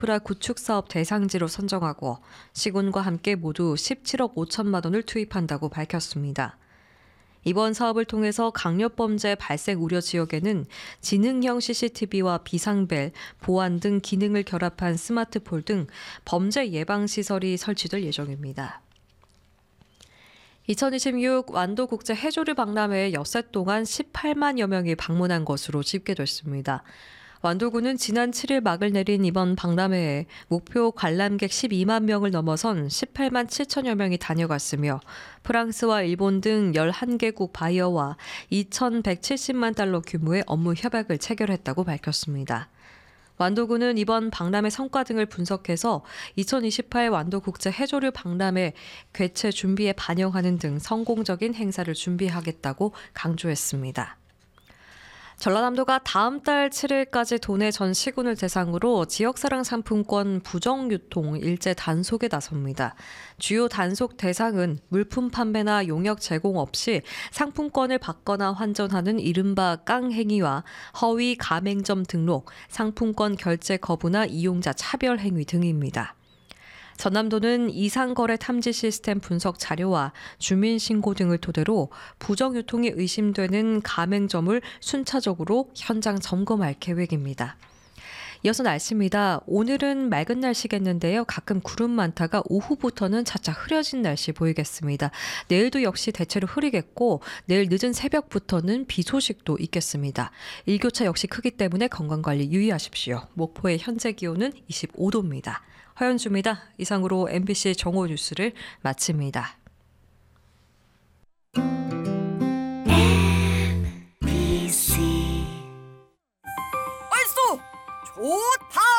인프라 구축 사업 대상지로 선정하고 시군과 함께 모두 17억 5천만 원을 투입한다고 밝혔습니다. 이번 사업을 통해서 강력범죄 발생 우려 지역에는 지능형 CCTV와 비상벨, 보안 등 기능을 결합한 스마트폴 등 범죄 예방 시설이 설치될 예정입니다. 2026 완도국제 해조류 박람회에 엿새 동안 18만여 명이 방문한 것으로 집계됐습니다. 완도군은 지난 7일 막을 내린 이번 박람회에 목표 관람객 12만 명을 넘어선 18만 7천여 명이 다녀갔으며 프랑스와 일본 등 11개국 바이어와 2,170만 달러 규모의 업무 협약을 체결했다고 밝혔습니다. 완도군은 이번 박람회 성과 등을 분석해서 2028 완도국제 해조류 박람회 개최 준비에 반영하는 등 성공적인 행사를 준비하겠다고 강조했습니다. 전라남도가 다음 달 7일까지 도내 전 시군을 대상으로 지역사랑 상품권 부정유통 일제 단속에 나섭니다. 주요 단속 대상은 물품 판매나 용역 제공 없이 상품권을 받거나 환전하는 이른바 깡행위와 허위 가맹점 등록, 상품권 결제 거부나 이용자 차별 행위 등입니다. 전남도는 이상거래 탐지 시스템 분석 자료와 주민신고 등을 토대로 부정유통이 의심되는 가맹점을 순차적으로 현장 점검할 계획입니다. 이어서 날씨입니다. 오늘은 맑은 날씨겠는데요. 가끔 구름 많다가 오후부터는 차차 흐려진 날씨 보이겠습니다. 내일도 역시 대체로 흐리겠고 내일 늦은 새벽부터는 비 소식도 있겠습니다. 일교차 역시 크기 때문에 건강관리 유의하십시오. 목포의 현재 기온은 25도입니다. 허연주입니다. 이상으로 MBC 정오 뉴스를 마칩니다. 얼쏘 좋다.